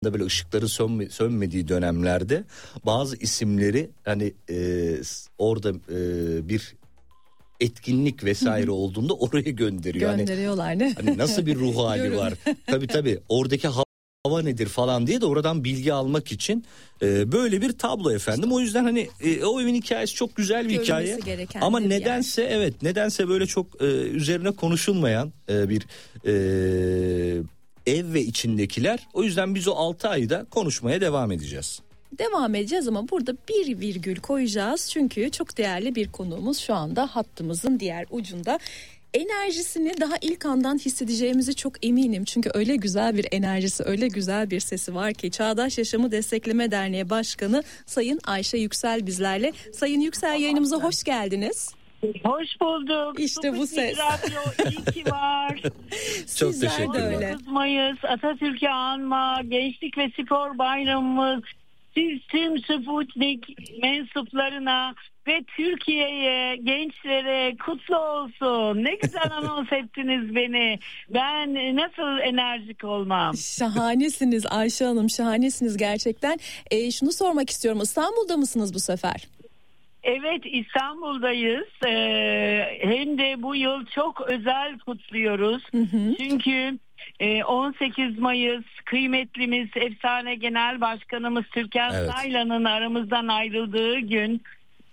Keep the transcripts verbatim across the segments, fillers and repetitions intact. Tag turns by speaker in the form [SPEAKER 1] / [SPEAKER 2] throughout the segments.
[SPEAKER 1] da böyle ışıkların sönme, sönmediği dönemlerde bazı isimleri hani e, orada e, bir etkinlik vesaire hı hı. olduğunda oraya gönderiyor.
[SPEAKER 2] Gönderiyorlar hani, ne?
[SPEAKER 1] Hani nasıl bir ruh hali var? Tabii tabii oradaki hava nedir falan diye de oradan bilgi almak için e, böyle bir tablo efendim. O yüzden hani e, o evin hikayesi çok güzel bir hikaye. Ama nedense yer. evet nedense böyle çok e, üzerine konuşulmayan e, bir e, ev ve içindekiler. O yüzden biz o altı ayda konuşmaya devam edeceğiz.
[SPEAKER 2] Devam edeceğiz ama burada bir virgül koyacağız. Çünkü çok değerli bir konuğumuz şu anda hattımızın diğer ucunda. Enerjisini daha ilk andan hissedeceğimizi çok eminim. Çünkü öyle güzel bir enerjisi, öyle güzel bir sesi var ki. Çağdaş Yaşamı Destekleme Derneği Başkanı Sayın Ayşe Yüksel bizlerle. Sayın Yüksel, yayınımıza hoş geldiniz.
[SPEAKER 3] Hoş bulduk.
[SPEAKER 2] İşte bu ses.
[SPEAKER 3] Radyo iyi ki var.
[SPEAKER 1] Çok teşekkürler.
[SPEAKER 3] on dokuz Mayıs Atatürk'ü anma, Gençlik ve Spor Bayramımız. Siz tüm Sputnik mensuplarına ve Türkiye'ye, gençlere kutlu olsun. Ne güzel anons ettiniz beni. Ben nasıl enerjik olmam?
[SPEAKER 2] Şahanesiniz Ayşe Hanım, şahanesiniz gerçekten. E, şunu sormak istiyorum, İstanbul'da mısınız bu sefer?
[SPEAKER 3] Evet, İstanbul'dayız. Ee, hem de bu yıl çok özel kutluyoruz. Hı hı. Çünkü on sekiz Mayıs kıymetlimiz, efsane genel başkanımız Türkan evet. Saylan'ın aramızdan ayrıldığı gün.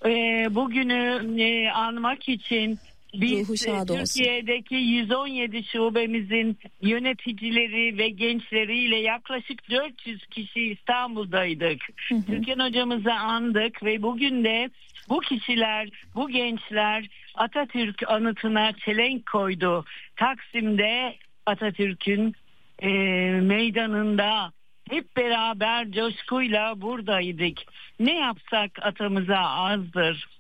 [SPEAKER 3] Bugünü anmak için biz Türkiye'deki yüz on yedi şubemizin yöneticileri ve gençleriyle yaklaşık dört yüz kişi İstanbul'daydık. Hı hı. Türkan hocamızı andık ve bugün de bu kişiler, bu gençler Atatürk anıtına çelenk koydu. Taksim'de Atatürk'ün e, meydanında hep beraber coşkuyla buradaydık. Ne yapsak atamıza azdır.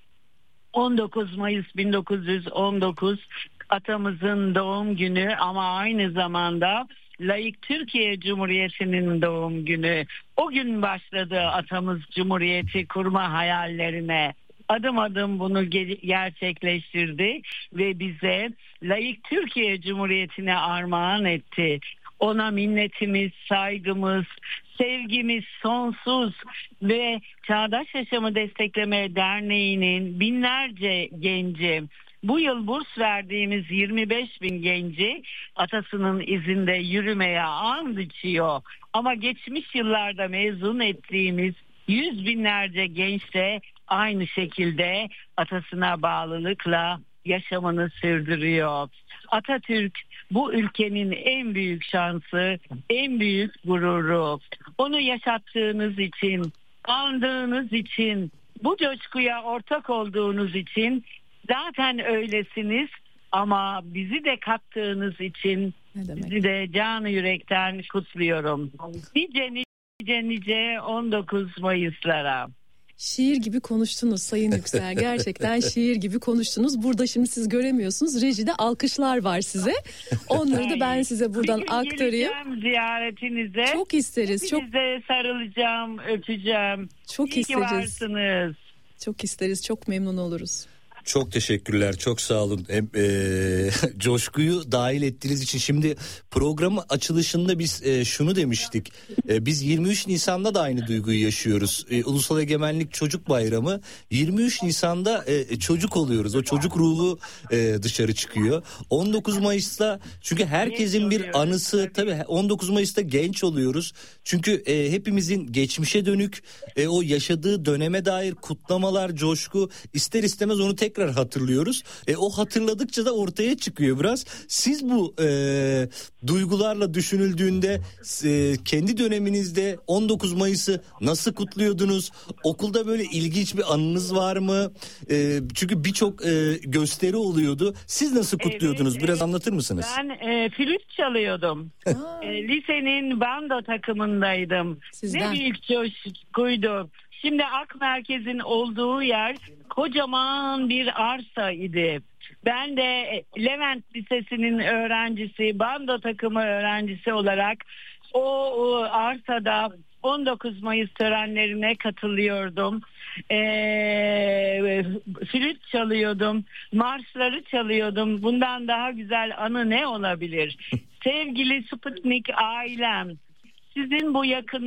[SPEAKER 3] on dokuz Mayıs bin dokuz yüz on dokuz atamızın doğum günü ama aynı zamanda layık Türkiye Cumhuriyeti'nin doğum günü. O gün başladı atamız Cumhuriyeti kurma hayallerine. Adım adım bunu gerçekleştirdi ve bize layık Türkiye Cumhuriyeti'ne armağan etti. Ona minnetimiz, saygımız, sevgimiz sonsuz ve Çağdaş Yaşamı Destekleme Derneği'nin binlerce genci, bu yıl burs verdiğimiz yirmi beş bin genci atasının izinde yürümeye and içiyor. Ama geçmiş yıllarda mezun ettiğimiz yüz binlerce genç de aynı şekilde atasına bağlılıkla yaşamını sürdürüyor. Atatürk bu ülkenin en büyük şansı, en büyük gururu. Onu yaşattığınız için, andığınız için, bu coşkuya ortak olduğunuz için zaten öylesiniz ama bizi de kattığınız için sizi de canı yürekten kutluyorum. Nice nice nice on dokuz Mayıs'lara.
[SPEAKER 2] Şiir gibi konuştunuz Sayın Yüksel. Gerçekten şiir gibi konuştunuz. Burada şimdi siz göremiyorsunuz. Rejide alkışlar var size. Onları da ben size buradan aktarayım.
[SPEAKER 3] Geleceğim ziyaretinize.
[SPEAKER 2] Çok isteriz. Çok
[SPEAKER 3] Size sarılacağım, öpeceğim.
[SPEAKER 2] Çok
[SPEAKER 3] İyi
[SPEAKER 2] isteriz.
[SPEAKER 3] ki varsınız.
[SPEAKER 2] Çok isteriz. Çok memnun oluruz.
[SPEAKER 1] Çok teşekkürler, çok sağ olun. Hem e, coşkuyu dahil ettiğiniz için. Şimdi programın açılışında biz e, şunu demiştik. E, biz yirmi üç Nisan'da da aynı duyguyu yaşıyoruz. E, Ulusal Egemenlik Çocuk Bayramı. yirmi üç Nisan'da e, çocuk oluyoruz. O çocuk ruhu e, dışarı çıkıyor. on dokuz Mayıs'ta çünkü herkesin bir anısı. Tabii on dokuz Mayıs'ta genç oluyoruz. Çünkü e, hepimizin geçmişe dönük e, o yaşadığı döneme dair kutlamalar, coşku, ister istemez onu tekrar hatırlıyoruz. E, o hatırladıkça da ortaya çıkıyor biraz. Siz bu e, duygularla düşünüldüğünde e, kendi döneminizde on dokuz Mayıs'ı nasıl kutluyordunuz? Okulda böyle ilginç bir anınız var mı? E, çünkü birçok e, gösteri oluyordu. Siz nasıl kutluyordunuz? Evet, Biraz evet. anlatır mısınız?
[SPEAKER 3] Ben e, flüt çalıyordum. e, lisenin bando takımındaydım. Sizden. Ne büyük coşkuydu. Şimdi Ak Merkez'in olduğu yer kocaman bir arsa idi. Ben de Levent Lisesi'nin öğrencisi, bando takımı öğrencisi olarak o, o arsada on dokuz Mayıs törenlerine katılıyordum. Ee, flüt çalıyordum, marşları çalıyordum. Bundan daha güzel anı ne olabilir? Sevgili Sputnik ailem, sizin bu yakın